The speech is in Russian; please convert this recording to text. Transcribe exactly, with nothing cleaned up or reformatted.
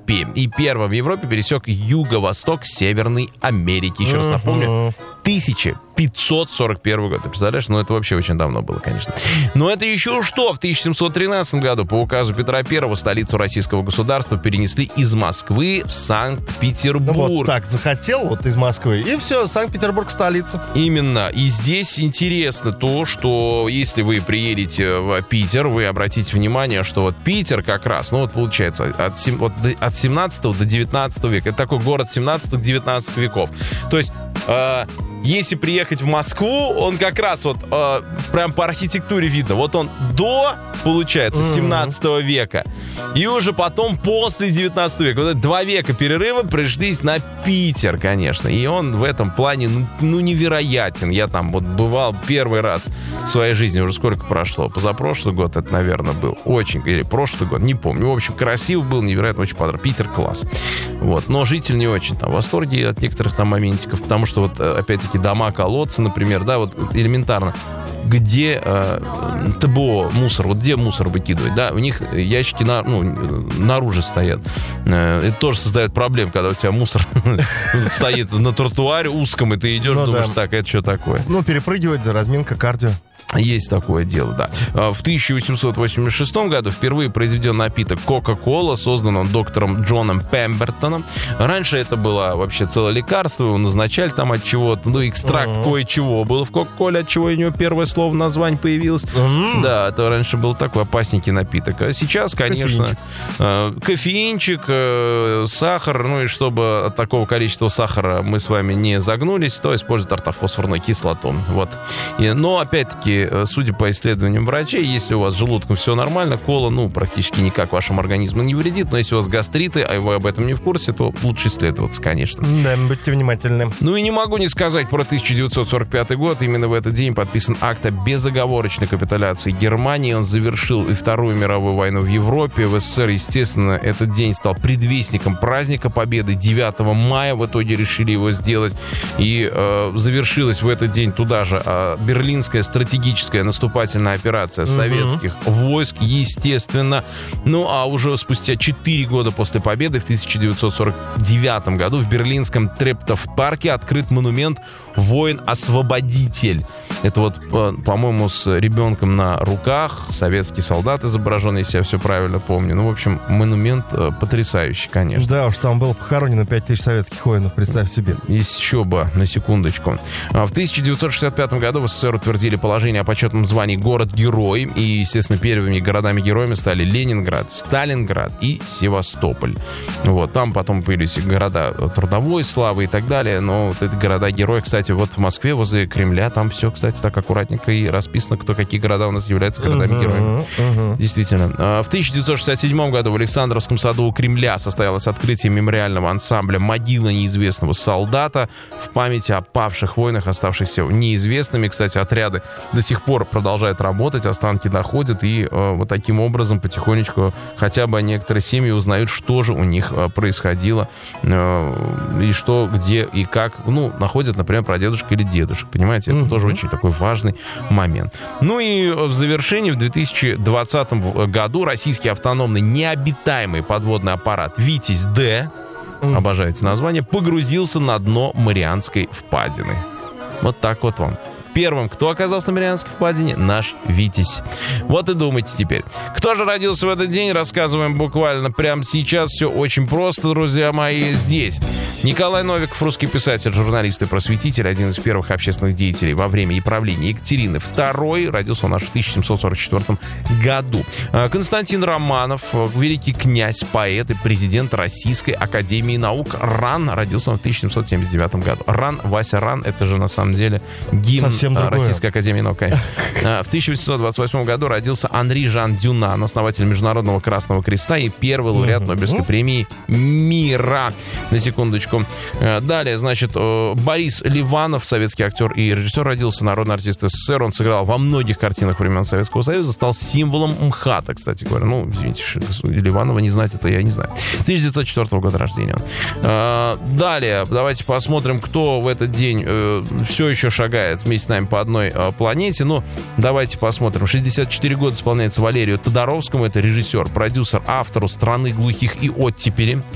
Европе. И первым в Европе пересек юго-восток Северной Америки. Еще раз напомню, тысяча пятьсот сорок первый год. Ты представляешь? Ну, это вообще очень давно было, конечно. Но это еще что? В тысяча семьсот тринадцатом году по указу Петра Первого столицу российского государства перенесли из Москвы в Санкт-Петербург. Ну, вот так захотел, вот из Москвы, и все, Санкт-Петербург столица. Именно. И здесь интересно то, что если вы приедете в Питер, вы обратите внимание, что вот Питер как раз, ну вот получается, от, сем, вот, от семнадцатого до девятнадцатого века. Это такой город семнадцатого-девятнадцатого веков. То есть... Э, Если приехать в Москву, он как раз вот э, прям по архитектуре видно. Вот он до, получается, семнадцатого века. И уже потом после девятнадцатого века. Вот это два века перерыва пришлись на Питер, конечно. И он в этом плане, ну, ну, невероятен. Я там вот бывал первый раз в своей жизни. Уже сколько прошло? Позапрошлый год это, наверное, был. Очень, или прошлый год, не помню. В общем, красиво был, невероятно, очень понравился. Питер класс. Вот. Но житель не очень там в восторге от некоторых там моментиков. Потому что вот, опять-таки, дома, колодцы, например, да, вот элементарно, где э, ТБО, мусор, вот где мусор выкидывать, да, у них ящики на, ну, наружу стоят. Э, это тоже создает проблем, когда у тебя мусор стоит на тротуаре узком, и ты идешь, думаешь, так, это что такое? Ну, перепрыгивать, разминка, кардио. Есть такое дело, да. В тысяча восемьсот восемьдесят шестом году впервые произведен напиток Кока-Кола, создан он доктором Джоном Пембертоном. Раньше это было вообще целое лекарство, его назначали там от чего-то, ну, экстракт uh-huh. кое-чего было в Кока-Коле, от чего у него первое слово в названии появилось. Uh-huh. Да, это раньше был такой опасненький напиток. А сейчас, конечно, кофеинчик, кофеинчик э, сахар, ну, и чтобы от такого количества сахара мы с вами не загнулись, то используют ортофосфорную кислоту. Вот. И, но, опять-таки, судя по исследованиям врачей, если у вас с желудком все нормально, кола, ну, практически никак вашему организму не вредит, но если у вас гастриты, а вы об этом не в курсе, то лучше исследоваться, конечно. Да, будьте внимательны. Ну и не могу не сказать про тысяча девятьсот сорок пятый год. Именно в этот день подписан акт о безоговорочной капитуляции Германии. Он завершил и Вторую мировую войну в Европе. В СССР, естественно, этот день стал предвестником праздника Победы. девятого мая в итоге решили его сделать. И э, завершилась в этот день туда же э, Берлинская стратегическая наступательная операция советских uh-huh. войск, естественно. Ну, а уже спустя четыре года после победы в тысяча девятьсот сорок девятом году в берлинском Трептов-парке открыт монумент «Воин-освободитель». Это вот, по-моему, с ребенком на руках, советский солдат изображен, если я все правильно помню. Ну, в общем, монумент потрясающий, конечно. Да уж, там было похоронено пять тысяч советских воинов, представь себе. Еще бы, на секундочку. В тысяча девятьсот шестьдесят пятом году в СССР утвердили положение о почетном звании «Город-герой». И, естественно, первыми городами-героями стали Ленинград, Сталинград и Севастополь. Вот, там потом появились города трудовой славы и так далее. Но вот эти города-герои, кстати, вот в Москве возле Кремля, там все, кстати, так аккуратненько и расписано, кто какие города у нас являются городами-героями. Uh-huh, uh-huh. Действительно. В тысяча девятьсот шестьдесят седьмом году в Александровском саду у Кремля состоялось открытие мемориального ансамбля «Могила неизвестного солдата» в память о павших воинах, оставшихся неизвестными. Кстати, отряды до сих пор продолжают работать, останки доходят, и э, вот таким образом потихонечку хотя бы некоторые семьи узнают, что же у них э, происходило, э, и что, где и как. Ну, находят, например, прадедушек или дедушек, понимаете? Это mm-hmm. тоже очень такой важный момент. Ну и в завершении в две тысячи двадцатом году российский автономный необитаемый подводный аппарат «Витязь-Д», mm-hmm. обожаете название, погрузился на дно Марианской впадины. Вот так вот вам. Первым, кто оказался на Марианской впадине, наш Витязь. Вот и думайте теперь. Кто же родился в этот день, рассказываем буквально прямо сейчас. Все очень просто, друзья мои, здесь. Николай Новиков, русский писатель, журналист и просветитель, один из первых общественных деятелей во время и правления Екатерины второй. Родился он аж в тысяча семьсот сорок четвёртом году. Константин Романов, великий князь, поэт и президент Российской академии наук РАН. Родился он в тысяча семьсот семьдесят девятом году. РАН, Вася РАН, это же на самом деле гимн Российской академии наук. В тысяча восемьсот двадцать восьмом году родился Анри Жан Дюнан, основатель Международного Красного Креста и первый лауреат Нобелевской премии мира. На секундочку. Далее, значит, Борис Ливанов, советский актер и режиссер, родился, народный артист СССР. Он сыграл во многих картинах времен Советского Союза, стал символом МХАТа, кстати говоря. Ну, извините, Ливанова не знать, это я не знаю. тысяча девятьсот четвёртого года рождения он. Далее, давайте посмотрим, кто в этот день все еще шагает вместе с нами по одной планете. Ну, давайте посмотрим. шестьдесят четыре года исполняется Валерию Тодоровскому. Это режиссер, продюсер, автор «Страны глухих и оттепели».